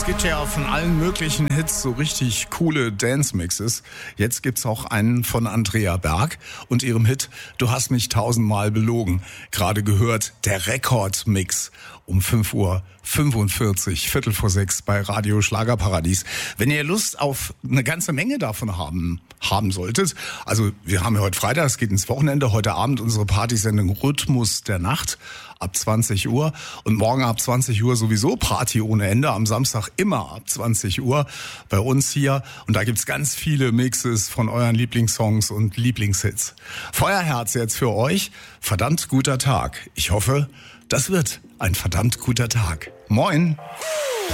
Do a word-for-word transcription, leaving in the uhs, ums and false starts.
gibt ja von allen möglichen Hits so richtig coole Dance-Mixes. Jetzt gibt's auch einen von Andrea Berg und ihrem Hit Du hast mich tausendmal belogen. Gerade gehört der Rekordmix um fünf Uhr fünfundvierzig, Viertel vor sechs bei Radio Schlagerparadies. Wenn ihr Lust auf eine ganze Menge davon haben, haben solltet, also wir haben ja heute Freitag, es geht ins Wochenende, heute Abend unsere Partysendung Rhythmus der Nacht ab zwanzig Uhr und morgen ab zwanzig Uhr sowieso Party ohne Ende, am Samstag immer ab zwanzig Uhr bei uns hier und da gibt's ganz viele Mixes von euren Lieblingssongs und Lieblingshits. Feuerherz jetzt für euch, verdammt guter Tag. Ich hoffe, das wird ein verdammt guter Tag. Moin!